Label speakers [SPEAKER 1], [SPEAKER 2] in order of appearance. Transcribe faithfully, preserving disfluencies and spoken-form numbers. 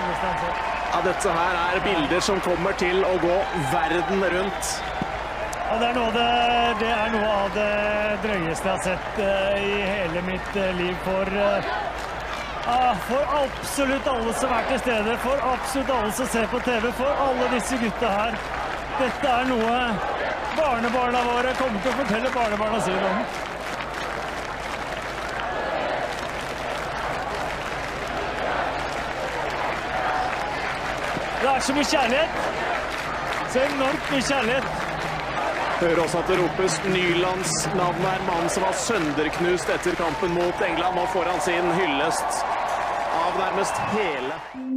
[SPEAKER 1] Ja, dette her er bilder som kommer til å gå verden rundt.
[SPEAKER 2] Ja, det, er noe av det, det er noe av det drøyeste jeg har sett uh, i hele mitt uh, liv for, uh, uh, for absolutt alle som er til stede, for absolutt alle som ser på T V, for alle disse gutta her. Dette er noe barnebarna våre kommer til å fortelle barnebarna sine om. Det er så mye kjærlighet. Så enormt mye kjærlighet.
[SPEAKER 1] Hører også at det ropes Nylands navn er mannen som var sønderknust etter kampen mot England. Nå får han sin hyllest av nærmest hele